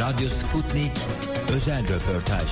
Radyo Sputnik özel röportaj.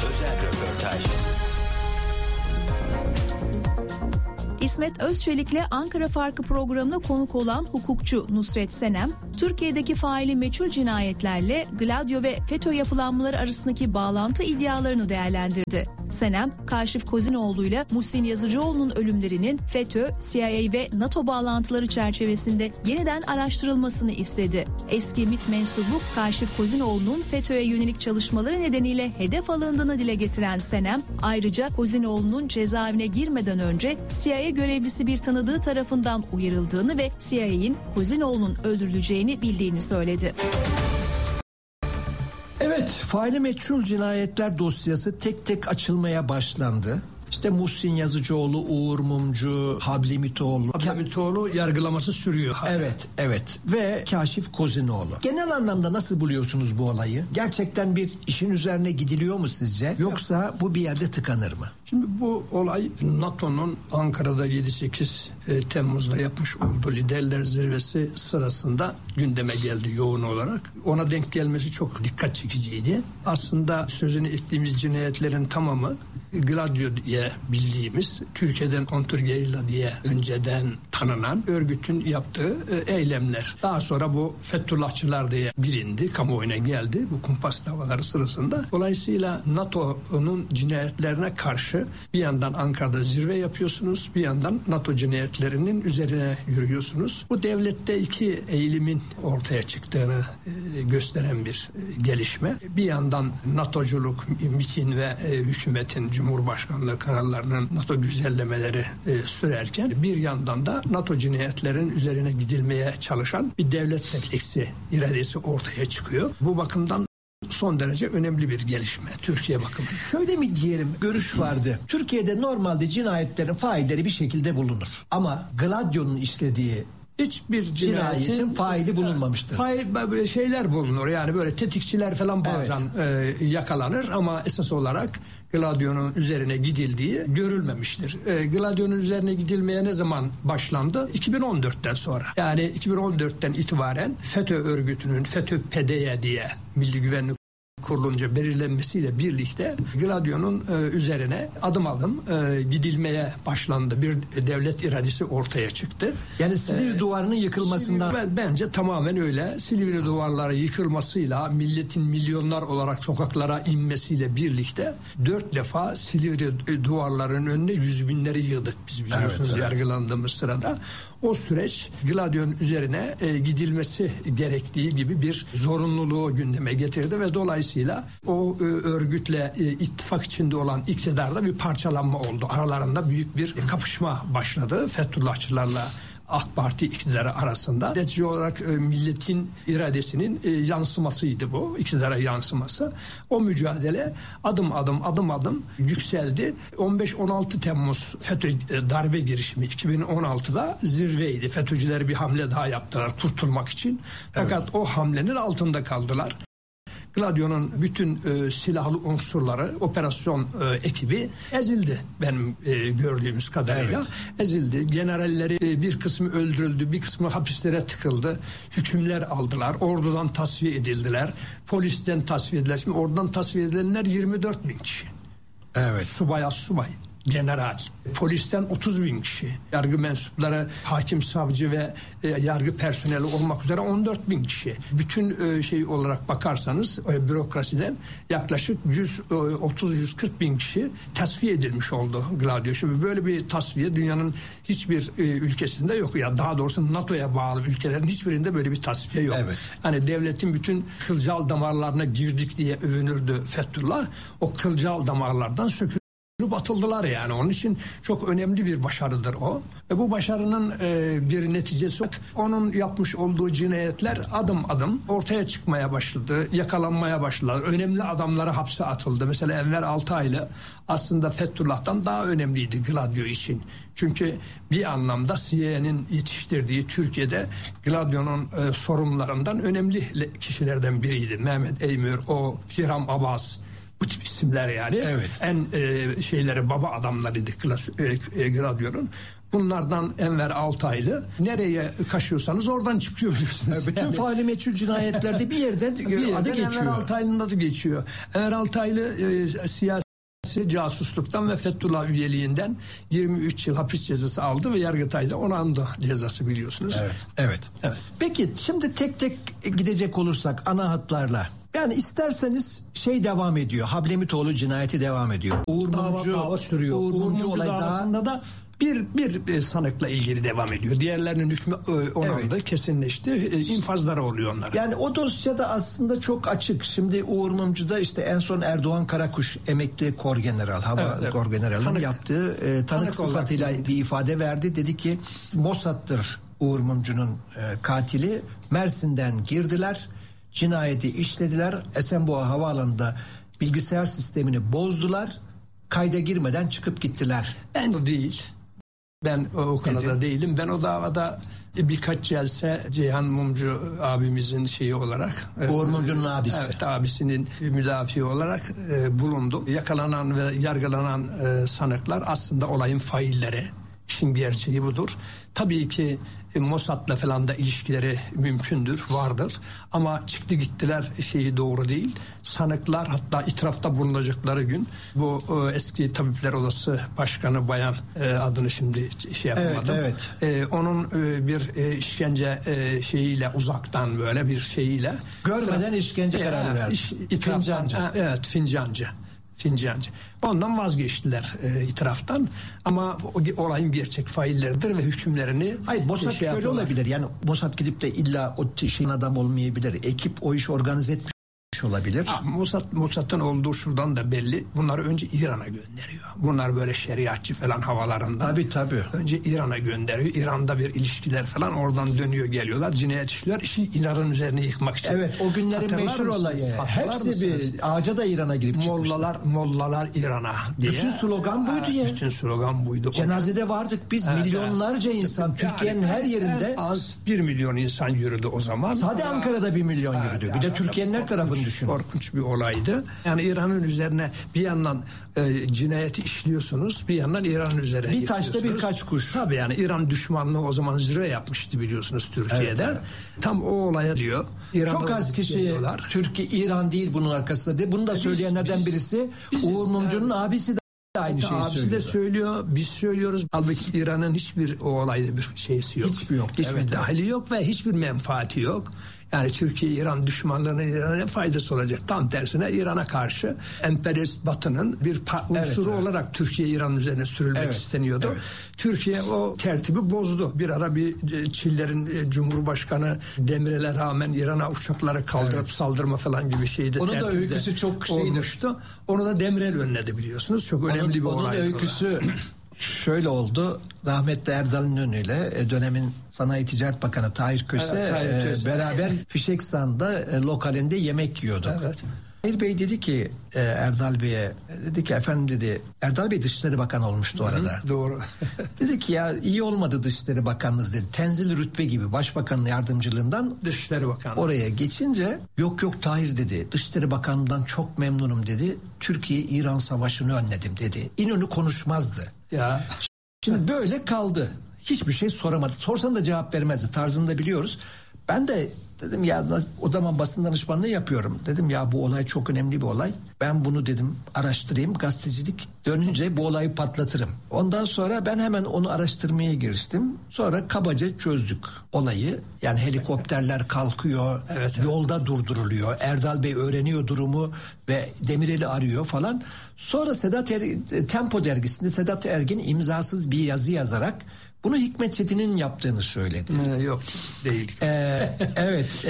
İsmet Özçelik'le Ankara Farkı programına konuk olan hukukçu Nusret Senem, Türkiye'deki faili meçhul cinayetlerle Gladio ve FETÖ yapılanmaları arasındaki bağlantı iddialarını değerlendirdi. Senem, Kaşif Kozinoğlu ile Muhsin Yazıcıoğlu'nun ölümlerinin FETÖ, CIA ve NATO bağlantıları çerçevesinde yeniden araştırılmasını istedi. Eski MİT mensubu Kaşif Kozinoğlu'nun FETÖ'ye yönelik çalışmaları nedeniyle hedef alındığını dile getiren Senem, ayrıca Kozinoğlu'nun cezaevine girmeden önce CIA görevlisi bir tanıdığı tarafından uyarıldığını ve CIA'nin Kozinoğlu'nun öldürüleceğini bildiğini söyledi. Evet, faili meçhul cinayetler dosyası tek tek açılmaya başlandı. İşte Muhsin Yazıcıoğlu, Uğur Mumcu, Habli Mitoğlu. Habli Mitoğlu yargılaması sürüyor. Evet ve Kaşif Kozinoğlu. Genel anlamda nasıl buluyorsunuz bu olayı? Gerçekten bir işin üzerine gidiliyor mu sizce? Yoksa bu bir yerde tıkanır mı? Şimdi bu olay NATO'nun Ankara'da 7-8 Temmuz'da yapmış olduğu liderler zirvesi sırasında gündeme geldi yoğun olarak. Ona denk gelmesi çok dikkat çekiciydi. Aslında sözünü ettiğimiz cinayetlerin tamamı Gladio diye bildiğimiz, Türkiye'den kontrgerilla diye önceden tanınan örgütün yaptığı eylemler. Daha sonra bu Fethullahçılar diye bilindi, kamuoyuna geldi bu kumpas davaları sırasında. Dolayısıyla NATO'nun cinayetlerine karşı bir yandan Ankara'da zirve yapıyorsunuz, bir yandan NATO cinayetlerinin üzerine yürüyorsunuz. Bu devlette iki eğilimin ortaya çıktığını gösteren bir gelişme. Bir yandan NATO'culuk, MİT'in ve hükümetin, Cumhurbaşkanlığı kararlarının NATO güzellemeleri sürerken bir yandan da NATO cinayetlerin üzerine gidilmeye çalışan bir devlet refleksi, iradesi ortaya çıkıyor. Bu bakımdan son derece önemli bir gelişme Türkiye bakımından. Şöyle mi diyelim, görüş vardı. Türkiye'de normalde cinayetlerin failleri bir şekilde bulunur. Ama Gladio'nun işlediği hiçbir cinayetin faili bulunmamıştır. Fail şeyler bulunur, yani böyle tetikçiler falan bazen yakalanır ama esas olarak Gladio'nun üzerine gidildiği görülmemiştir. Gladio'nun üzerine gidilmeye ne zaman başlandı? 2014'ten sonra. Yani 2014'ten itibaren FETÖ örgütünün FETÖ-PDY diye Milli Güvenlik Kurulunca belirlenmesiyle birlikte Gladio'nun üzerine adım adım gidilmeye başlandı. Bir devlet iradesi ortaya çıktı. Yani Silivri duvarının yıkılmasından... Bence tamamen öyle. Silivri duvarları yıkılmasıyla, milletin milyonlar olarak sokaklara inmesiyle birlikte 4 defa Silivri duvarlarının önüne 100 binleri yığdık biz, biliyorsunuz, yargılandığımız sırada. O süreç Gladio'nun üzerine gidilmesi gerektiği gibi bir zorunluluğu gündeme getirdi ve dolayısıyla o örgütle ittifak içinde olan iktidarda bir parçalanma oldu. Aralarında büyük bir kapışma başladı Fethullahçılarla AK Parti iktidarı arasında. Netice olarak milletin iradesinin yansımasıydı bu, iktidara yansıması. O mücadele adım adım yükseldi. 15-16 Temmuz FETÖ darbe girişimi 2016'da zirveydi. FETÖ'cüler bir hamle daha yaptılar kurtulmak için. Fakat o hamlenin altında kaldılar. Gladio'nun bütün silahlı unsurları, operasyon ekibi ezildi benim gördüğümüz kadarıyla. Ezildi. Generalleri bir kısmı öldürüldü, bir kısmı hapislere tıkıldı. Hükümler aldılar. Ordudan tasfiye edildiler. Polisten tasfiye edildiler. Şimdi oradan tasfiye edilenler 24 bin kişi. Subay. General. Polisten 30 bin kişi. Yargı mensupları, hakim, savcı ve yargı personeli olmak üzere 14 bin kişi. Bütün şey olarak bakarsanız bürokrasiden yaklaşık 130-140 bin kişi tasfiye edilmiş oldu Gladio. Şimdi böyle bir tasfiye dünyanın hiçbir ülkesinde yok. Ya daha doğrusu NATO'ya bağlı ülkelerin hiçbirinde böyle bir tasfiye yok. Hani devletin bütün kılcal damarlarına girdik diye övünürdü Fethullah. O kılcal damarlardan söküldü. Batıldılar yani. Onun için çok önemli bir başarıdır o. Bu başarının bir neticesi onun yapmış olduğu cinayetler adım adım ortaya çıkmaya başladı. Yakalanmaya başladılar. Önemli adamları hapse atıldı. Mesela Enver Altaylı aslında Fethullah'tan daha önemliydi Gladio için. Çünkü bir anlamda CIA'nin yetiştirdiği Türkiye'de Gladio'nun sorumlularından önemli kişilerden biriydi. Mehmet Eymür, Firam Abbas, Bu tip isimler yani. Evet. En şeyleri baba adamlarıydı Gladio'nun. Bunlardan Enver Altaylı, nereye kaşıyorsanız oradan çıkıyor biliyorsunuz. Bütün yani, faili meçhul cinayetlerde bir yerden adı geçiyor. Enver Altaylı'nın adı geçiyor. Enver Altaylı siyasi casusluktan ve Fethullah üyeliğinden 23 yıl hapis cezası aldı ve Yargıtay'da 10 cezası biliyorsunuz. Evet. Peki şimdi tek tek gidecek olursak ana hatlarla. Yani isterseniz devam ediyor. Hablemitoğlu cinayeti devam ediyor. Uğur Dava sürüyor. Uğur Mumcu olay davasında da bir sanıkla ilgili devam ediyor. Diğerlerinin hükmü onandı, kesinleşti. İnfazları oluyor onlar. Yani o dosyada aslında çok açık. Şimdi Uğur Mumcu'da en son Erdoğan Karakuş, emekli korgeneral, hava korgeneralinin yaptığı tanık sıfatıyla bir ifade verdi. Dedi ki Mossad'tır Uğur Mumcu'nun katili. Mersin'den girdiler. Cinayeti işlediler. Esenboğa Havaalanı'nda bilgisayar sistemini bozdular. Kayda girmeden çıkıp gittiler. Ben o konuda değilim. Ben o davada birkaç celse Ceyhan Mumcu abimizin şeyi olarak, Uğur Mumcu'nun abisi. Evet, abisinin müdafi olarak bulundum. Yakalanan ve yargılanan sanıklar aslında olayın failleri. İşin gerçeği budur. Tabii ki Mossad'la falan da ilişkileri mümkündür, vardır. Ama çıktı gittiler doğru değil. Sanıklar, hatta itirafta bulunacakları gün bu eski Tabipler Odası Başkanı bayan, adını şimdi yapamadım. Evet. Onun bir işkence şeyiyle, uzaktan böyle bir şeyiyle. Görmeden işkence kararı verdi. Fincancı. Evet, Fincancı. Ondan vazgeçtiler itiraftan, ama olayın gerçek failleridir ve hükümlerini... Hayır, Mossad şöyle olabilir, yani Mossad gidip de illa o şeyin adam olmayabilir. Ekip o işi organize etmiş olabilir. Mossad'ın olduğu şuradan da belli. Bunları önce İran'a gönderiyor. Bunlar böyle şeriatçı falan havalarında. Tabii. Önce İran'a gönderiyor. İran'da bir ilişkiler falan, oradan dönüyor geliyorlar. Cinayet işliyor. İşi İran'ın üzerine yıkmak için. Evet, o günlerin meşhur olayı. Hepsi bir ağaca da İran'a girip çıkmışlar. Mollalar İran'a diye. Bütün slogan buydu ya. Bütün slogan buydu. Cenazede vardık biz, milyonlarca insan. Türkiye'nin her yerinde. Az 1 milyon insan yürüdü o zaman. Sadece Ankara'da 1 milyon yürüdü. Bir de Türkiye'nin her tarafını düşün. Korkunç bir olaydı. Yani İran'ın üzerine bir yandan cinayeti işliyorsunuz, bir yandan İran'ın üzerine bir taşta birkaç kuş. Tabii, yani İran düşmanlığı o zaman zirve yapmıştı biliyorsunuz Türkiye'de. Evet. Tam o olaya diyor. Çok az kişi Türkiye, İran değil bunun arkasında diye. Bunu da söyleyenlerden birisi Uğur Mumcu'nun abisi de aynı şeyi söylüyor. Abisi de söylüyor, biz söylüyoruz. Halbuki İran'ın hiçbir o olayda bir şeysi yok. Hiçbir dahili yok ve hiçbir menfaati yok. Yani Türkiye İran düşmanlığının İran'a ne faydası olacak? Tam tersine İran'a karşı emperyalist Batı'nın bir unsuru olarak Türkiye İran üzerine sürülmek isteniyordu. Evet. Türkiye o tertibi bozdu. Bir ara Çiller'in Cumhurbaşkanı Demirel'e rağmen İran'a uçakları kaldırıp saldırma falan gibi şeydi. Onun da öyküsü çok olmuştu. Onu da Demirel önledi biliyorsunuz. Çok önemli bir olay. Onun öyküsü şöyle oldu. Rahmetli Erdal İnönü'yle dönemin Sanayi Ticaret Bakanı Tahir Köse beraber Fişeksan'da lokalinde yemek yiyorduk. Evet. Tahir Bey dedi ki Erdal Bey'e, dedi ki efendim dedi, Erdal Bey Dışişleri Bakanı olmuştu orada. Doğru. Dedi ki ya iyi olmadı Dışişleri Bakanınız dedi. Tenzil rütbe gibi Başbakanın yardımcılığından Dışişleri Bakanı oraya geçince yok Tahir dedi. Dışişleri Bakanı'ndan çok memnunum dedi. Türkiye-İran savaşını önledim dedi. İnönü konuşmazdı. Ya. Şimdi böyle kaldı. Hiçbir şey soramadı. Sorsan da cevap vermezdi. Tarzını da biliyoruz. Ben de dedim ya, o zaman basın danışmanlığı yapıyorum. Dedim ya bu olay çok önemli bir olay. Ben bunu dedim araştırayım. Gazetecilik dönünce bu olayı patlatırım. Ondan sonra ben hemen onu araştırmaya giriştim. Sonra kabaca çözdük olayı. Yani helikopterler kalkıyor. Yolda durduruluyor. Erdal Bey öğreniyor durumu ve Demirel'i arıyor falan. Sonra Tempo dergisinde Sedat Ergin imzasız bir yazı yazarak bunu Hikmet Çetin'in yaptığını söyledi. Yok değil. Evet.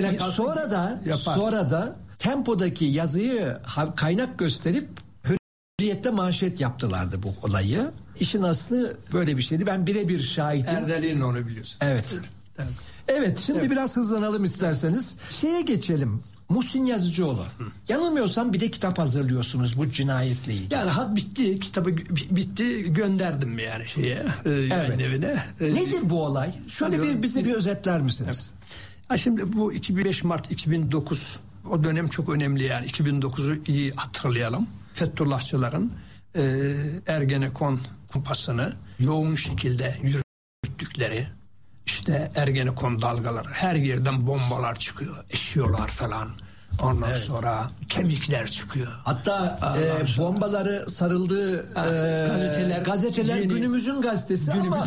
Sonra da Tempo'daki yazıyı kaynak gösterip Hürriyet'te manşet yaptılardı bu olayı. İşin aslı böyle bir şeydi. Ben birebir şahitim. Erdal'in onu biliyorsun. Evet. Şimdi biraz hızlanalım isterseniz. Şeye geçelim. Muhsin Yazıcıoğlu. Yanılmıyorsam bir de kitap hazırlıyorsunuz bu cinayetle ilgili. Yani bitti, kitabı bitti, gönderdim yani şeye, yayın evine. Nedir bu olay? Şöyle bize bir özetler misiniz? Şimdi bu 5 Mart 2009 O dönem çok önemli yani 2009'u iyi hatırlayalım. Fethullahçıların Ergenekon kumpasını yoğun şekilde yürüttükleri, işte Ergenekon dalgaları, her yerden bombalar çıkıyor, eşiyorlar falan. Ondan sonra kemikler çıkıyor. Hatta bombaları sarıldığı gazeteler günümüzün gazetesi ama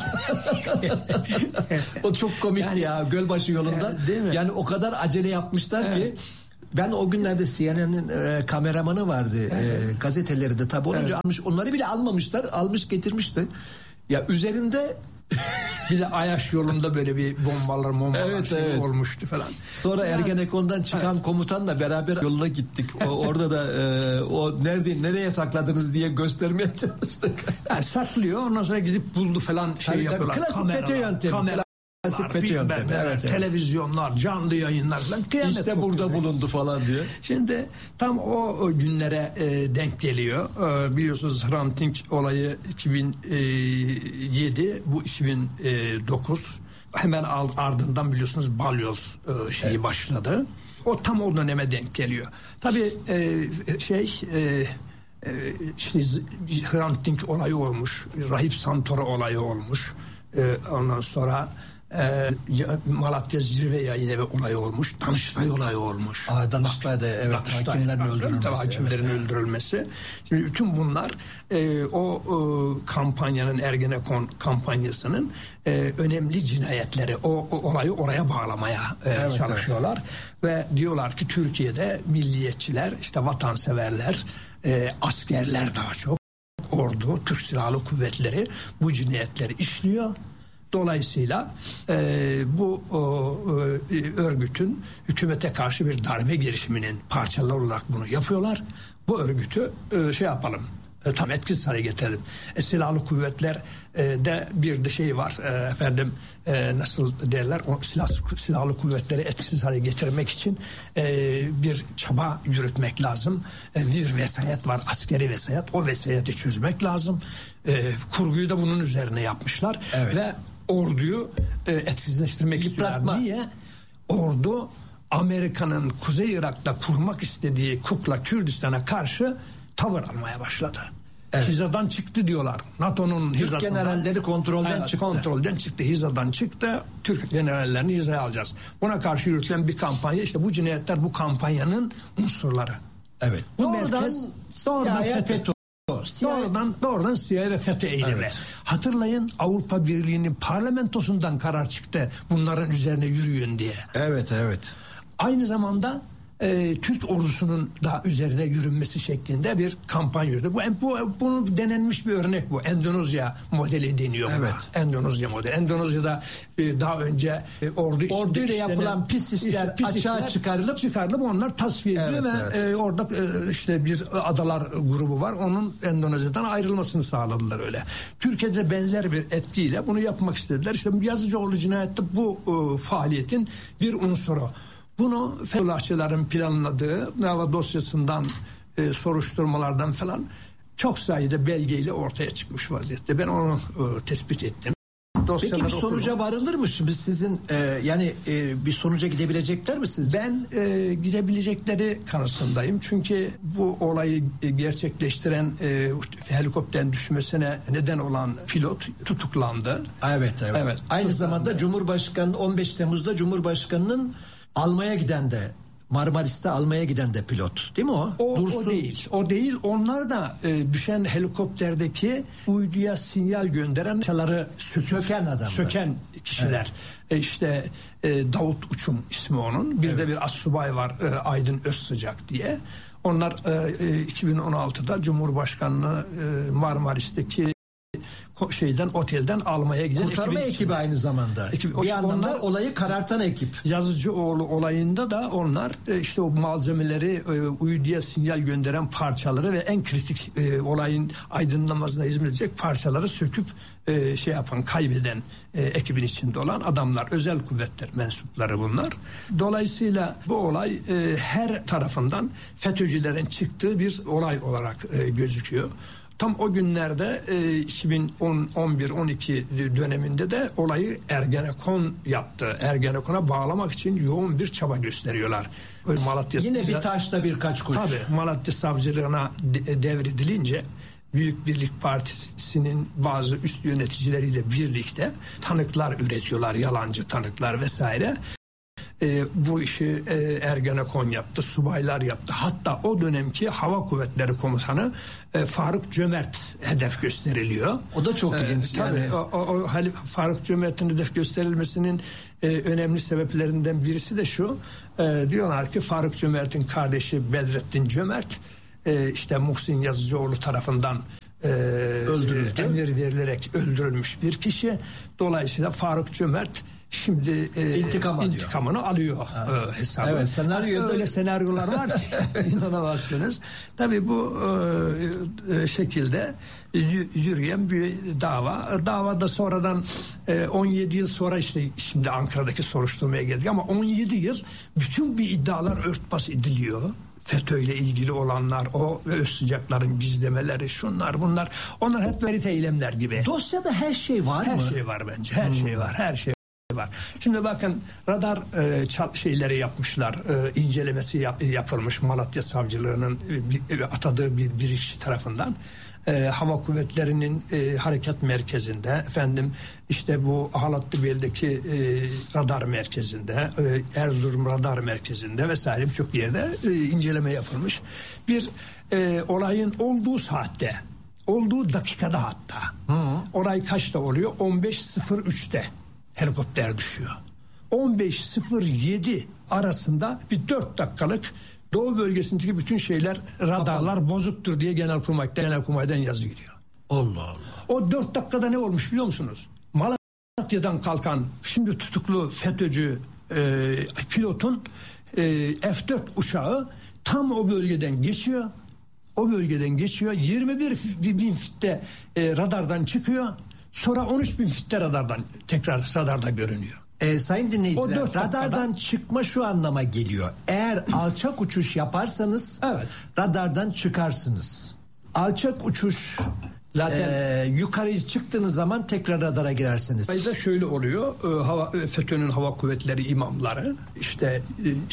o çok komikti yani, ya Gölbaşı yolunda. Yani o kadar acele yapmışlar ki ben o günlerde CNN'in kameramanı vardı. Gazeteleri de tabi olunca almış. Onları bile almamışlar. Almış getirmişti. Ya üzerinde bir de Ayaş yolunda böyle bir bombalar olmuştu falan. Sonra Ergenekon'dan çıkan komutanla beraber yoluna gittik. Orada da o nereye sakladınız diye göstermeye çalıştık. Yani saklıyor, ondan sonra gidip buldu falan yapıyorlar. Klasik FETÖ yöntemi. Evet. Televizyonlar, canlı yayınlar falan. İşte burada bulundu falan diye. Şimdi tam o günlere denk geliyor. Biliyorsunuz Hrant Dink olayı 2007, bu 2009. Hemen ardından biliyorsunuz Balyoz başladı. O tam o döneme denk geliyor. Tabii işte Hrant Dink olayı olmuş, Rahip Santoro olayı olmuş. Ondan sonra Malatya Zirve Yayınevi olayı olmuş, Danıştay olayı olmuş. Danıştay'da hakimlerin öldürülmesi. Şimdi bütün bunlar o kampanyanın, Ergenekon kampanyasının önemli cinayetleri, o olayı oraya bağlamaya çalışıyorlar ve diyorlar ki Türkiye'de milliyetçiler, işte vatanseverler, askerler daha çok, ordu, Türk Silahlı Kuvvetleri bu cinayetleri işliyor. Dolayısıyla bu örgütün hükümete karşı bir darbe girişiminin parçaları olarak bunu yapıyorlar. Bu örgütü yapalım, tam etkisiz hale getirelim. Silahlı kuvvetler de bir de var, nasıl derler, o silahlı kuvvetleri etkisiz hale getirmek için bir çaba yürütmek lazım. Bir vesayet var, askeri vesayet, o vesayeti çözmek lazım. Kurguyu da bunun üzerine yapmışlar ve orduyu etkisizleştirmek istiyorlar. Niye? Ordu Amerika'nın Kuzey Irak'ta kurmak istediği Kukla Kürdistan'a karşı tavır almaya başladı. Hizadan çıktı diyorlar. NATO'nun hizasından. Türk generalleri kontrolden çıktı. Hizadan çıktı. Türk generallerini hizaya alacağız. Buna karşı yürütülen bir kampanya. İşte bu cinayetler bu kampanyanın unsurları. Evet. Bu doğrudan FETÖ. Doğrudan CIA ve FETÖ eylemi. Hatırlayın, Avrupa Birliği'nin parlamentosundan karar çıktı bunların üzerine yürüyün diye. Evet. Aynı zamanda Türk ordusunun da üzerine yürünmesi şeklinde bir kampanya yürüdü. Bunu denenmiş bir örnek bu. Endonezya modeli deniyor. Evet. Endonezya modeli. Endonezya'da daha önce orduyla yapılan pis işler açığa çıkarılıp onlar tasfiye ediliyor ve orada işte bir adalar grubu var. Onun Endonezya'dan ayrılmasını sağladılar öyle. Türkiye'de benzer bir etkiyle bunu yapmak istediler. İşte Yazıcıoğlu cinayette bu faaliyetin bir unsuru. Bunu Fethullahçıların planladığı dava dosyasından, soruşturmalardan falan çok sayıda belgeyle ortaya çıkmış vaziyette. Ben onu tespit ettim. Peki bir sonuca varılır mı şimdi sizin bir sonuca gidebilecekler mi siz? Ben gidebilecekleri kanısındayım. Çünkü bu olayı gerçekleştiren helikopterin düşmesine neden olan pilot tutuklandı. Evet. Aynı zamanda Cumhurbaşkanı 15 Temmuz'da Cumhurbaşkanı'nın almaya giden de Marmaris'te almaya giden de pilot değil mi o? O değil. Onlar da düşen helikopterdeki uyduya sinyal gönderen çaları söken kişiler. İşte Davut Uçum ismi onun. Bir de bir astsubay var, Aydın Özsıcak diye. Onlar 2016'da Cumhurbaşkanlığı Marmaris'teki otelden almaya giden kurtarma ekibi aynı zamanda. Bir anlamda olayı karartan ekip. Yazıcıoğlu olayında da onlar işte o malzemeleri, uyduya sinyal gönderen parçaları ve en kritik olayın aydınlanmasına hizmet edecek parçaları söküp kaybeden ekibin içinde olan adamlar, özel kuvvetler mensupları bunlar. Dolayısıyla bu olay her tarafından FETÖ'cülerin çıktığı bir olay olarak gözüküyor. Tam o günlerde 2011-12 döneminde de olayı Ergenekon yaptı. Ergenekon'a bağlamak için yoğun bir çaba gösteriyorlar. Malatya yine bir taşla birkaç kuş. Tabii Malatya savcılığına devredilince Büyük Birlik Partisi'nin bazı üst yöneticileriyle birlikte tanıklar üretiyorlar, yalancı tanıklar vesaire. Bu işi Ergenekon yaptı, subaylar yaptı. Hatta o dönemki Hava Kuvvetleri Komutanı Faruk Cömert hedef gösteriliyor. O da çok ilginç. Tabii yani. Faruk Cömert'in hedef gösterilmesinin önemli sebeplerinden birisi de şu. Diyorlar ki Faruk Cömert'in kardeşi Bedrettin Cömert işte Muhsin Yazıcıoğlu tarafından öldürüldü. Emir verilerek öldürülmüş bir kişi. Dolayısıyla Faruk Cömert şimdi intikamını alıyor hesabı. Evet, senaryoda öyle senaryolar var ki inanamazsınız. Tabii bu şekilde yürüyen bir dava. Davada sonradan 17 yıl sonra işte şimdi Ankara'daki soruşturmaya geldik ama 17 yıl bütün bir iddialar örtbas ediliyor. FETÖ'yle ilgili olanlar, o Özsıcakların gizlemeleri, şunlar bunlar. Onlar hep verite eylemler gibi. Dosyada her şey var mı? Her şey var bence. Her şey var. Her şey var. Şimdi bakın radar şeyleri yapmışlar. İncelemesi yapılmış Malatya Savcılığı'nın atadığı bir kişi tarafından. Hava Kuvvetleri'nin harekat merkezinde, işte bu Halatlıbel'deki radar merkezinde, Erzurum radar merkezinde vesaire birçok yerde inceleme yapılmış. Bir olayın olduğu saatte, olduğu dakikada hatta. Olay kaçta oluyor? 15.03'te helikopter düşüyor. 15.07 arasında bir 4 dakikalık Doğu bölgesindeki bütün şeyler, radarlar bozuktur diye Genelkurmay'dan yazı gidiyor. Allah Allah. O 4 dakikada ne olmuş biliyor musunuz? Malatya'dan kalkan şimdi tutuklu FETÖ'cü pilotun F-4 uçağı tam o bölgeden geçiyor. O bölgeden geçiyor. 21 bin fitte radardan çıkıyor. Sonra 13 bin fitte tekrar radarda görünüyor. Sayın dinleyiciler, radardan çıkma şu anlama geliyor. Eğer alçak uçuş yaparsanız evet, radardan çıkarsınız. Alçak uçuş zaten yukarı çıktığınız zaman tekrar radara girersiniz. Sayıda şöyle oluyor. FETÖ'nün hava kuvvetleri imamları işte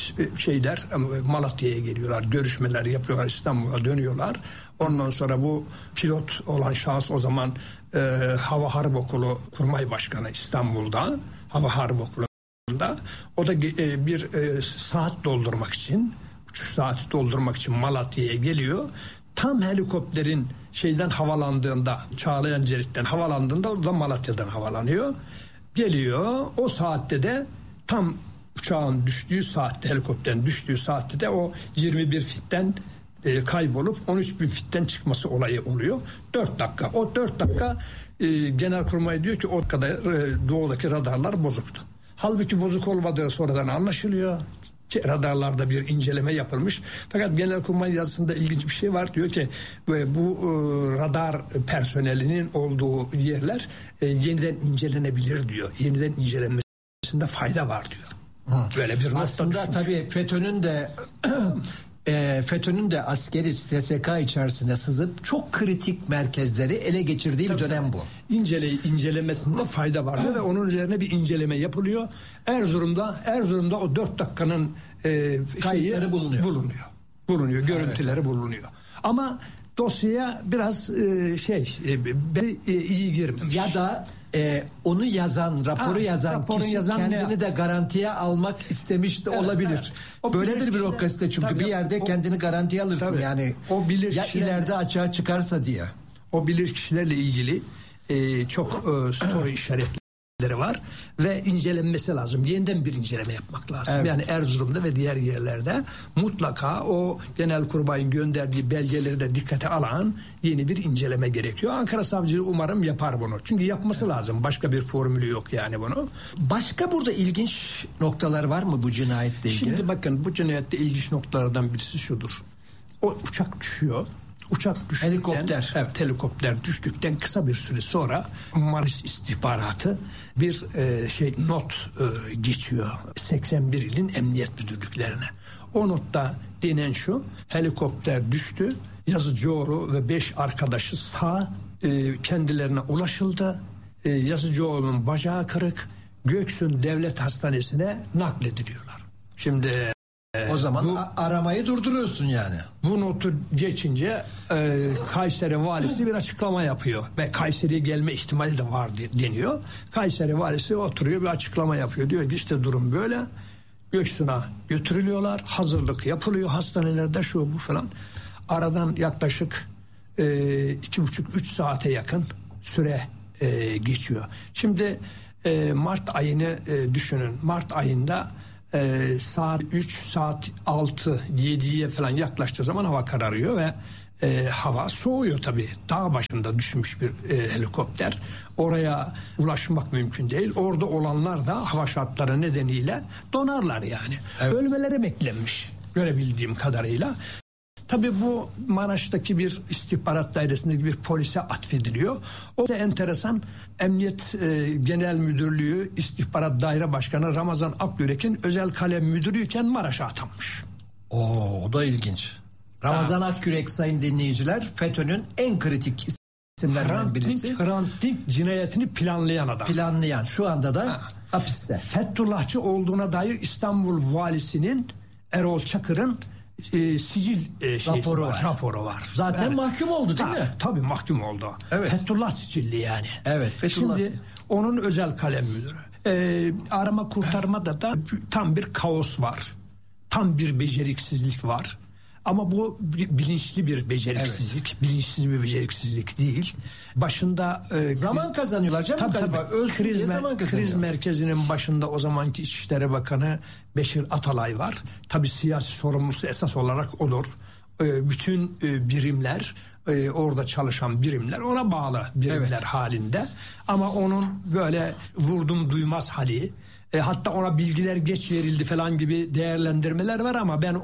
Malatya'ya geliyorlar. Görüşmeler yapıyorlar. İstanbul'a dönüyorlar. Ondan sonra bu pilot olan şahıs o zaman Hava Harp Okulu Kurmay Başkanı İstanbul'da. Hava Harp Okulu'nda. O da bir saat doldurmak için, uçuş saati doldurmak için Malatya'ya geliyor. Tam helikopterin havalandığında, Çağlayan Cerit'ten havalandığında o da Malatya'dan havalanıyor. Geliyor. O saatte de tam uçağın düştüğü saatte, helikopterin düştüğü saatte de o 21 fitten kaybolup 13 bin fitten çıkması olayı oluyor. 4 dakika. O 4 dakika Genelkurmay diyor ki o kadar doğudaki radarlar bozuktu. Halbuki bozuk olmadığı sonradan anlaşılıyor. Radarlarda bir inceleme yapılmış. Fakat Genelkurmay yazısında ilginç bir şey var. Diyor ki bu radar personelinin olduğu yerler yeniden incelenebilir diyor. Yeniden incelenmesinde fayda var diyor. Böyle bir aslında tabii FETÖ'nün de askeri TSK içerisine sızıp çok kritik merkezleri ele geçirdiği bir dönem bu. İncelemesinde fayda vardı ve onun üzerine bir inceleme yapılıyor. Erzurum'da o 4 dakikanın kayıtları bulunuyor. Görüntüleri bulunuyor. Ama dosyaya biraz iyi girmiş. Ya da onu raporu yazan kişi kendini de garantiye almak istemiş de olabilir. Böyledir bürokraside çünkü bir yerde kendini garantiye alırsın yani. O bilir ya ileride açığa çıkarsa diye. O bilir kişilerle ilgili çok soru işaretleri var ve incelenmesi lazım. Yeniden bir inceleme yapmak lazım. Evet. Yani Erzurum'da ve diğer yerlerde mutlaka o Genelkurmay'ın gönderdiği belgeleri de dikkate alan yeni bir inceleme gerekiyor. Ankara Savcılığı umarım yapar bunu. Çünkü yapması lazım. Başka bir formülü yok yani bunu. Başka burada ilginç noktalar var mı bu cinayetle ilgili? Şimdi bakın bu cinayette ilginç noktalardan birisi şudur. O uçak düşüyor. Helikopter düştükten kısa bir süre sonra Maris istihbaratı bir not geçiyor 81 ilin emniyet müdürlüklerine. O notta denen şu: helikopter düştü, Yazıcıoğlu ve 5 arkadaşı sağ, kendilerine ulaşıldı. Yazıcıoğlu'nun bacağı kırık, Göksun Devlet Hastanesi'ne naklediliyorlar. Şimdi o zaman aramayı durduruyorsun yani. Bu notu geçince Kayseri valisi bir açıklama yapıyor ve Kayseri'ye gelme ihtimali de var deniyor. Kayseri valisi oturuyor, bir açıklama yapıyor. Diyor ki işte durum böyle. Göksu'na götürülüyorlar. Hazırlık yapılıyor hastanelerde, şu bu falan. Aradan yaklaşık 2,5-3 saate yakın süre geçiyor. Şimdi Mart ayını düşünün. Mart ayında saat 3, saat 6, 7'ye falan yaklaştığı zaman hava kararıyor ve hava soğuyor tabii. Dağ başında düşmüş bir helikopter. Oraya ulaşmak mümkün değil. Orada olanlar da hava şartları nedeniyle donarlar yani. Evet. Ölmeleri beklenmiş görebildiğim kadarıyla. Tabii bu Maraş'taki bir istihbarat dairesindeki bir polise atfediliyor. O da enteresan. Emniyet Genel Müdürlüğü İstihbarat Daire Başkanı Ramazan Akyürek'in özel kalem müdürüyken Maraş'a atanmış. O da ilginç. Ramazan Akyürek, sayın dinleyiciler, FETÖ'nün en kritik isimlerinden birisi. Hrant Dink cinayetini planlayan adam. Planlayan, şu anda da hapiste. Fethullahçı olduğuna dair İstanbul Valisi'nin, Erol Çakır'ın sicil raporu var. Zaten evet. Mahkum oldu değil mi? Tabii mahkum oldu. Evet. Fethullah sicilli yani. Evet. Fethullah. Şimdi onun özel kalem müdürü. Arama kurtarmada da tam bir kaos var. Tam bir beceriksizlik var. Ama bu bilinçli bir beceriksizlik. Evet. Bilinçsiz bir beceriksizlik değil. Başında zaman kazanıyorlar canım galiba. Kriz merkezinin başında o zamanki İçişleri Bakanı Beşir Atalay var. Tabii siyasi sorumlusu esas olarak odur. Bütün birimler, orada çalışan birimler ona bağlı birimler halinde. Ama onun böyle vurdum duymaz hali, hatta ona bilgiler geç verildi falan gibi değerlendirmeler var ama ben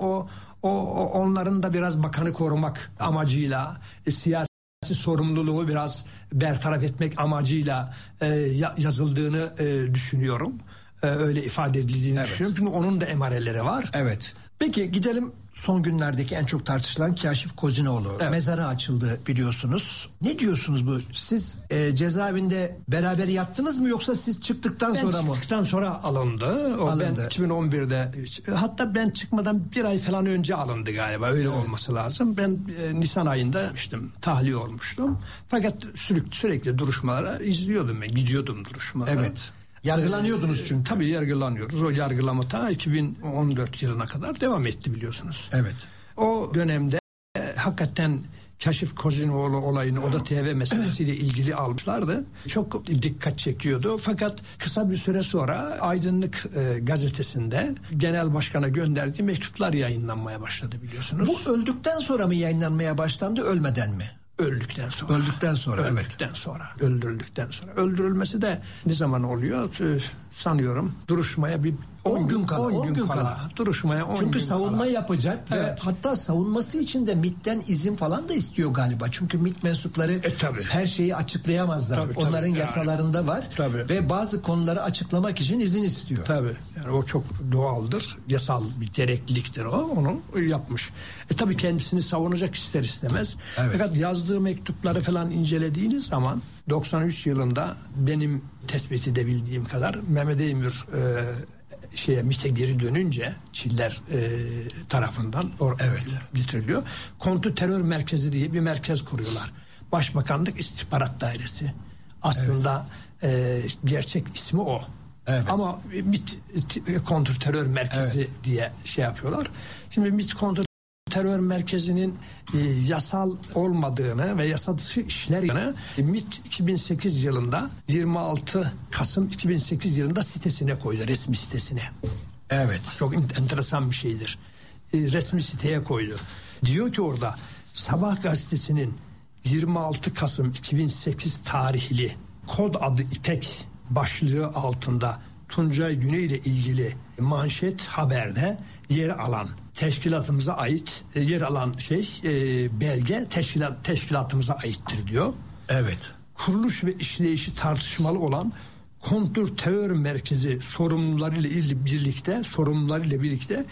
onların da biraz bakanı korumak amacıyla, siyasi sorumluluğu biraz bertaraf etmek amacıyla yazıldığını düşünüyorum. Öyle ifade edildiğini düşünüyorum. Çünkü onun da emareleri var. Evet. Peki gidelim son günlerdeki en çok tartışılan Kaşif Kozinoğlu. Evet. Mezarı açıldı biliyorsunuz. Ne diyorsunuz bu? Siz cezaevinde beraber yattınız mı yoksa siz çıktıktan sonra mı? Çıktıktan sonra alındı. Ben 2011'de, hatta ben çıkmadan bir ay falan önce alındı galiba. Öyle olması lazım. Ben Nisan ayında tahliye olmuştum. Fakat sürekli duruşmalara izliyordum ben. Gidiyordum duruşmalara. Evet. Yargılanıyordunuz çünkü. Tabii yargılanıyoruz. O yargılama ta 2014 yılına kadar devam etti biliyorsunuz. Evet. O dönemde hakikaten Kaşif Kozinoğlu olayını, Oda TV meselesiyle ilgili almışlardı. Çok dikkat çekiyordu. Fakat kısa bir süre sonra Aydınlık gazetesinde genel başkana gönderdiği mektuplar yayınlanmaya başladı biliyorsunuz. Bu öldükten sonra mı yayınlanmaya başlandı, ölmeden mi? Öldükten sonra. Öldükten sonra. Öldürüldükten sonra. Öldürülmesi de ne zaman oluyor? Sanıyorum duruşmaya bir 10 gün kala. Duruşmaya 10 gün kala. Çünkü savunma yapacak. Evet. Hatta savunması için de MİT'ten izin falan da istiyor galiba. Çünkü MİT mensupları her şeyi açıklayamazlar. Tabii, onların yasalarında var. Tabii. Ve bazı konuları açıklamak için izin istiyor. Tabii. Yani o çok doğaldır. Yasal bir gerekliliktir o. Onu yapmış. Tabii kendisini savunacak ister istemez. Evet. Fakat yazdığı mektupları falan incelediğiniz zaman 93 yılında benim tespit edebildiğim kadar Mehmet Eymür MİT'e geri dönünce Çiller tarafından getiriliyor. Kontrterör merkezi diye bir merkez kuruyorlar. Başbakanlık İstihbarat Dairesi. Aslında gerçek ismi o. Evet. Ama MİT kontrterör merkezi diye yapıyorlar. Şimdi MİT kontrterör merkezinin yasal olmadığını ve yasa dışı işlerini MİT 2008 yılında 26 Kasım 2008 yılında sitesine koydu, resmi sitesine. Evet. Çok enteresan bir şeydir. Resmi siteye koydu. Diyor ki orada Sabah gazetesinin 26 Kasım 2008 tarihli kod adı İpek başlığı altında Tuncay Güney ile ilgili manşet haberde yer alan teşkilatımıza ait belge teşkilatımıza aittir diyor. Evet. Kuruluş ve işleyişi tartışmalı olan kontrterör merkezi sorumlularıyla birlikte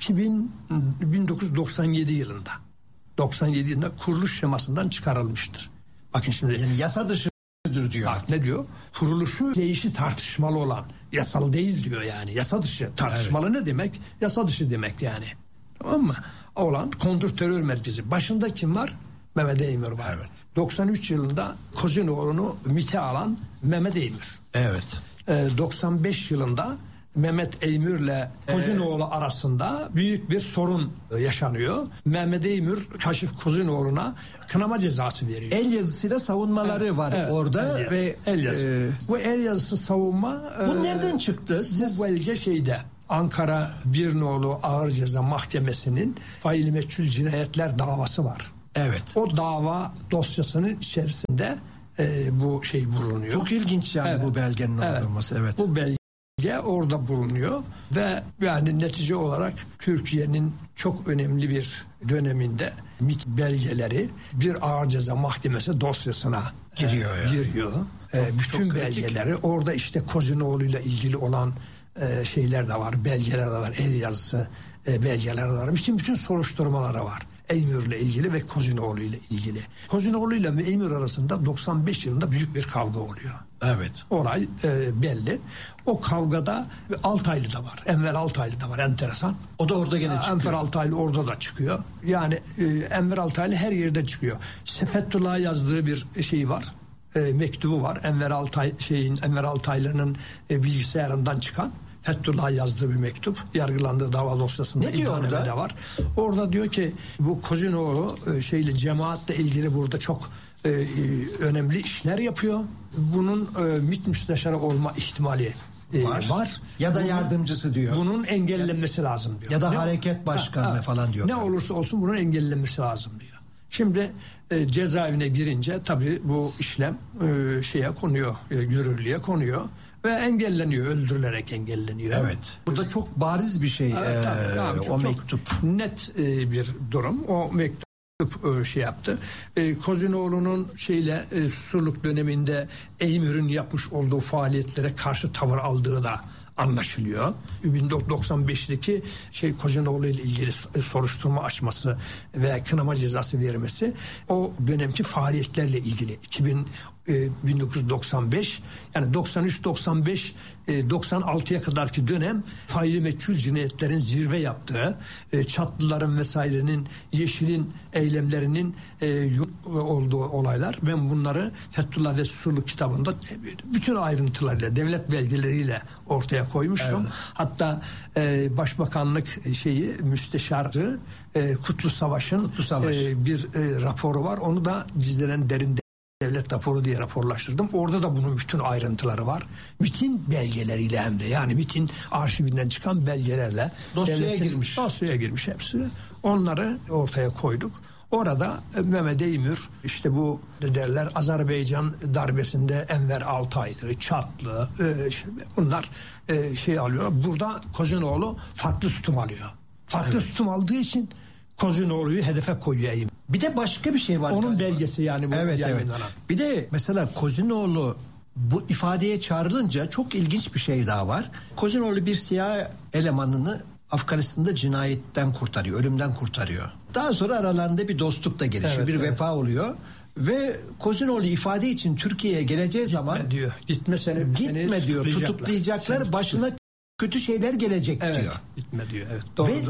1997 yılında kuruluş şemasından çıkarılmıştır. Bakın şimdi. Yani yasa dışıdır diyor. Bak ne diyor? Kuruluşu işleyişi tartışmalı olan, yasal değil diyor yani. Yasa dışı tartışmalı ne demek? Yasa dışı demek yani. Tamam mı? Olan kontrterör merkezi. Başında kim var? Mehmet Eymür var. Evet. 93 yılında Kozinoğlu'nu MİT'e alan Mehmet Eymür. Evet. 95 yılında Mehmet Eymür'le Kozinoğlu arasında büyük bir sorun yaşanıyor. Mehmet Eymür Kaşif Kozinoğlu'na kınama cezası veriyor. El yazısıyla savunmaları var orada ve el yazısı. Bu el yazısı savunma. Bu nereden çıktı? Bu belge şeyde Ankara 1 nolu Ağır Ceza Mahkemesi'nin faili meçhul cinayetler davası var. Evet. O dava dosyasının içerisinde bu şey bulunuyor. Çok ilginç yani bu belgenin orada olması. Evet. Bu belge orada bulunuyor ve yani netice olarak Türkiye'nin çok önemli bir döneminde MİT belgeleri bir Ağır Ceza Mahkemesi dosyasına giriyor. Bütün belgeleri orada işte Kozinoğlu'yla ilgili olan şeyler de var, belgeler de var, el yazısı belgeler de var. Bütün soruşturmaları var. Eymür'le ilgili ve Kozinoğlu ile ilgili. Kozinoğlu ile Eymür arasında 95 yılında büyük bir kavga oluyor. Evet. Olay belli. O kavgada Altaylı da var. Enver Altaylı da var. Enteresan. O da orada gene çıkıyor. Enver Altaylı orada da çıkıyor. Yani Enver Altaylı her yerde çıkıyor. Fethullah'a yazdığı bir şey var. Mektubu var. Enver Altaylı'nın bilgisayarından çıkan. Fethullah'a yazdığı bir mektup. Yargılandığı dava dosyasında iddianamede var. Orada diyor ki bu Kozinoğlu cemaatle ilgili burada çok önemli işler yapıyor. Bunun MİT müsteşarı olma ihtimali var. Ya da yardımcısı diyor. Bunun engellenmesi lazım diyor. Ya da hareket başkanı falan diyor. Ne olursa olsun bunun engellenmesi lazım diyor. Şimdi cezaevine girince tabii bu işlem konuyor, yürürlüğe konuyor. Ve engelleniyor, öldürülerek engelleniyor. Evet. Burada çok bariz bir şey o mektup. Net bir durum. O mektup yaptı. Kozinoğlu'nun Susurluk döneminde Eymür'ün yapmış olduğu faaliyetlere karşı tavır aldığı da anlaşılıyor. 1995'teki Kozinoğlu ile ilgili soruşturma açması ve kınama cezası vermesi o dönemki faaliyetlerle ilgili. 1995 yani 93-95 96'ya kadarki dönem faili meçhul cinayetlerin zirve yaptığı, Çatlıların vesairenin, Yeşil'in eylemlerinin olduğu olaylar. Ben bunları Fethullah ve Susurluk kitabında bütün ayrıntılarıyla, devlet belgeleriyle ortaya koymuştum. Evet. Hatta Başbakanlık müsteşarı Kutlu Savaş'ın bir raporu var. Onu da Cizre'nin derin devlet raporu diye raporlaştırdım. Orada da bunun bütün ayrıntıları var. MİT'in belgeleriyle hem de yani MİT'in arşivinden çıkan belgelerle dosyaya girmiş hepsi. Onları ortaya koyduk. Orada Mehmet Eymür bu derler Azerbaycan darbesinde Enver Altaylı, Çatlı bunlar alıyor. Burada Kozinoğlu farklı tutum alıyor. Farklı tutum aldığı için Kozinoğlu'yu hedefe koyuyor Eymür. Bir de başka bir şey var. Onun galiba. belgesi yani bu yayınlanan. Bir de mesela Kozinoğlu bu ifadeye çağrılınca çok ilginç bir şey daha var. Kozinoğlu bir siyah elemanını Afganistan'da cinayetten kurtarıyor, ölümden kurtarıyor. Daha sonra aralarında bir dostluk da gelişiyor, bir vefa oluyor. Ve Kozinoğlu ifade için Türkiye'ye geleceği zaman diyor. Gitme diyor, tutuklayacaklar, başına kötü şeyler gelecek diyor. Gitme diyor. Evet.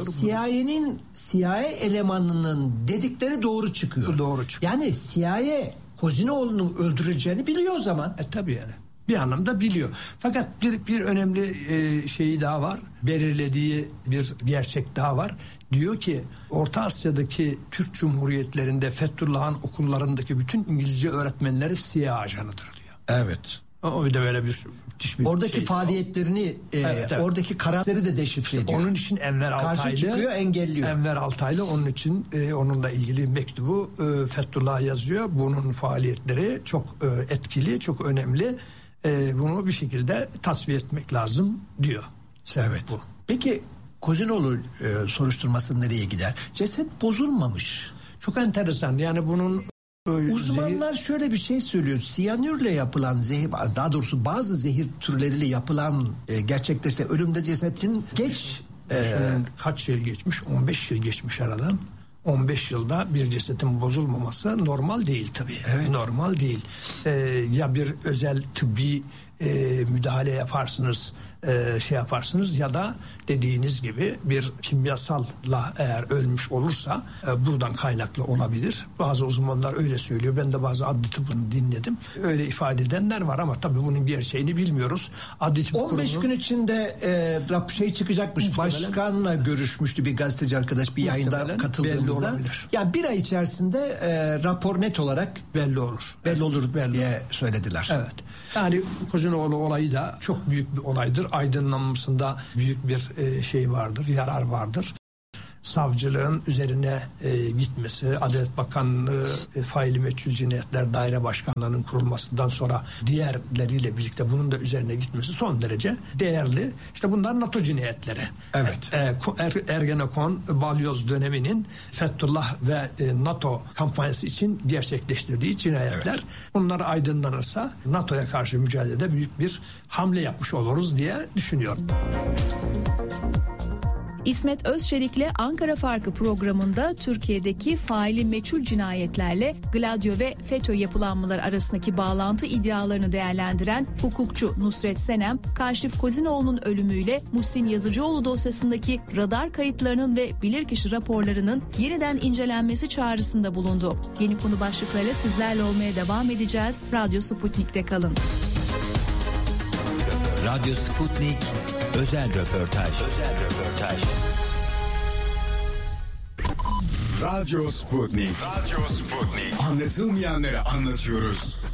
Ve CIA elemanının dedikleri doğru çıkıyor. Doğru çıkıyor. Yani CIA Kozinoğlu'nun öldürüleceğini biliyor o zaman. Tabii yani. Bir anlamda biliyor. Fakat bir önemli şeyi daha var. Belirlediği bir gerçek daha var. Diyor ki Orta Asya'daki Türk Cumhuriyetlerinde Fethullah'ın okullarındaki bütün İngilizce öğretmenleri CIA ajanıdır diyor. Evet. O bir de böyle bir oradaki faaliyetlerini, oradaki karakteri de deşifre ediyor. Onun için Enver Altaylı karşı çıkıyor, engelliyor. Enver Altaylı onun için onunla ilgili mektubu Fethullah'a yazıyor. Bunun faaliyetleri çok etkili, çok önemli. Bunu bir şekilde tasfiye etmek lazım diyor. Evet. Bu. Peki Kozinoğlu soruşturması nereye gider? Ceset bozulmamış. Çok enteresan. Yani bunun uzmanlar şöyle bir şey söylüyor. Siyanürle yapılan zehir, daha doğrusu bazı zehir türleriyle yapılan gerçekleşen ölümde cesetin kaç yıl geçmiş? 15 yıl geçmiş aradan. 15 yılda bir cesetin bozulmaması normal değil tabii. Evet. Normal değil. Ya bir özel tıbbi müdahale yaparsınız, şey yaparsınız ya da dediğiniz gibi bir kimyasalla eğer ölmüş olursa buradan kaynaklı olabilir. Bazı uzmanlar öyle söylüyor. Ben de bazı adli tıbbını dinledim. Öyle ifade edenler var ama tabii bunun gerçeğini bilmiyoruz. Adli tıp 15 gün içinde şey çıkacakmış. Başkanla görüşmüştü bir gazeteci arkadaş bir yayında katıldığımızda. Yani bir ay içerisinde rapor net olarak belli olur diye söylediler. Evet. Yani Kozinoğlu olayı da çok büyük bir olaydır. Aydınlanmasında büyük bir şey vardır, yarar vardır. Savcılığın üzerine gitmesi, Adalet Bakanlığı faili meçhul cinayetler daire başkanlığının kurulmasından sonra diğerleriyle birlikte bunun da üzerine gitmesi son derece değerli. İşte bunlar NATO cinayetleri. Evet. Ergenekon balyoz döneminin Fethullah ve NATO kampanyası için gerçekleştirdiği cinayetler. Evet. Bunlar aydınlanırsa NATO'ya karşı mücadelede büyük bir hamle yapmış oluruz diye düşünüyorum. İsmet Özçelik'le Ankara Farkı programında Türkiye'deki faili meçhul cinayetlerle Gladio ve FETÖ yapılanmaları arasındaki bağlantı iddialarını değerlendiren hukukçu Nusret Senem, Kaşif Kozinoğlu'nun ölümüyle Muhsin Yazıcıoğlu dosyasındaki radar kayıtlarının ve bilirkişi raporlarının yeniden incelenmesi çağrısında bulundu. Yeni konu başlıklarıyla sizlerle olmaya devam edeceğiz. Radyo Sputnik'te kalın. Radyo Sputnik özel röportaj. Radyo Sputnik. Anlatılmayanları anlatıyoruz.